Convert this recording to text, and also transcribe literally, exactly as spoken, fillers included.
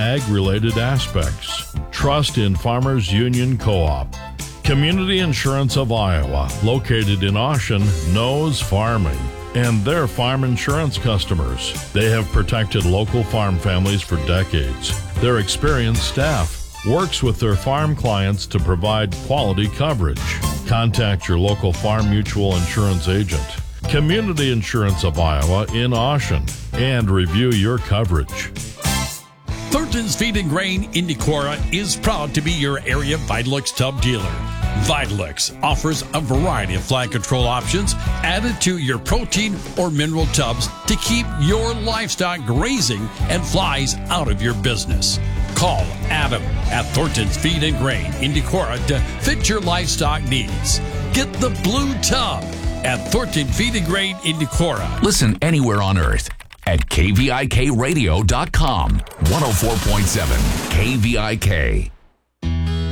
ag-related aspects. Trust in Farmers Union Co-op. Community Insurance of Iowa, located in Oshen, knows farming and their farm insurance customers. They have protected local farm families for decades. Their experienced staff works with their farm clients to provide quality coverage. Contact your local Farm Mutual Insurance agent, Community Insurance of Iowa in Oshen, and review your coverage. Thornton's Feed and Grain in Decorah is proud to be your area Vitalix tub dealer. Vitalix offers a variety of fly control options added to your protein or mineral tubs to keep your livestock grazing and flies out of your business. Call Adam at Thornton's Feed and Grain in Decorah to fit your livestock needs. Get the blue tub at Thornton Feed and Grain in Decorah. Listen anywhere on earth at K V I K radio dot com. one oh four point seven K V I K.